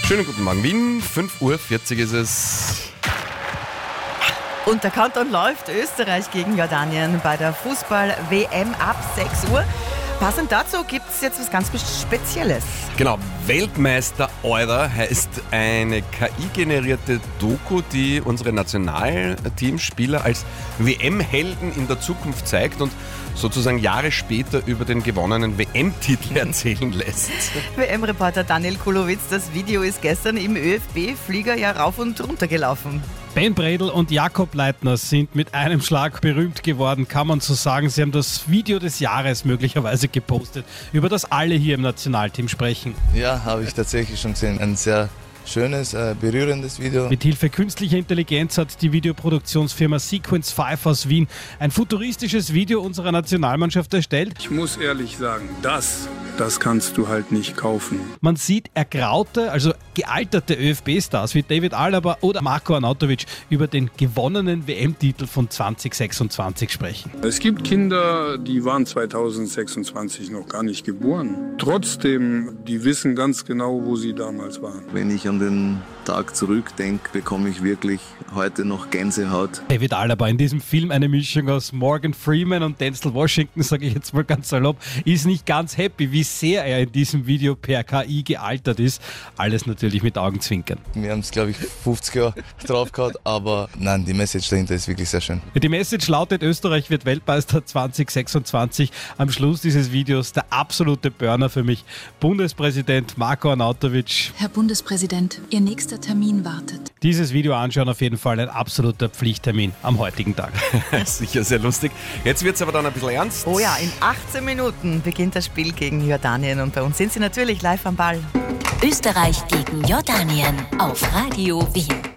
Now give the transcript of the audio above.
Schönen guten Morgen, Wien. 5:40 Uhr ist es. Und der Countdown läuft. Österreich gegen Jordanien bei der Fußball-WM ab 6 Uhr. Passend dazu gibt es jetzt was ganz Spezielles. Genau, Weltmeister Eurer heißt eine KI-generierte Doku, die unsere Nationalteamspieler als WM-Helden in der Zukunft zeigt und sozusagen Jahre später über den gewonnenen WM-Titel erzählen lässt. WM-Reporter Daniel Kulowitz, das Video ist gestern im ÖFB-Flieger ja rauf und runter gelaufen. Ben Bredl und Jakob Leitner sind mit einem Schlag berühmt geworden, kann man so sagen. Sie haben das Video des Jahres möglicherweise gepostet, über das alle hier im Nationalteam sprechen. Ja, habe ich tatsächlich schon gesehen. Ein sehr schönes, berührendes Video. Mit Hilfe künstlicher Intelligenz hat die Videoproduktionsfirma Sequence 5 aus Wien ein futuristisches Video unserer Nationalmannschaft erstellt. Ich muss ehrlich sagen, das kannst du halt nicht kaufen. Man sieht ergraute, also gealterte ÖFB-Stars wie David Alaba oder Marko Arnautovic über den gewonnenen WM-Titel von 2026 sprechen. Es gibt Kinder, die waren 2026 noch gar nicht geboren. Trotzdem, die wissen ganz genau, wo sie damals waren. Wenn ich an den Tag zurückdenke, bekomme ich wirklich heute noch Gänsehaut. David Alaba in diesem Film, eine Mischung aus Morgan Freeman und Denzel Washington, sage ich jetzt mal ganz salopp, ist nicht ganz happy, wie sehr er in diesem Video per KI gealtert ist. Alles natürlich mit Augenzwinkern. Wir haben es, glaube ich, 50 Jahre drauf gehabt, aber nein, die Message dahinter ist wirklich sehr schön. Die Message lautet, Österreich wird Weltmeister 2026. Am Schluss dieses Videos der absolute Burner für mich. Bundespräsident Marko Arnautovic. Herr Bundespräsident, Ihr nächster Termin wartet. Dieses Video anschauen, auf jeden Fall ein absoluter Pflichttermin am heutigen Tag. Sicher sehr lustig. Jetzt wird es aber dann ein bisschen ernst. Oh ja, in 18 Minuten beginnt das Spiel gegen Jordanien und bei uns sind sie natürlich live am Ball. Österreich gegen Jordanien auf Radio Wien.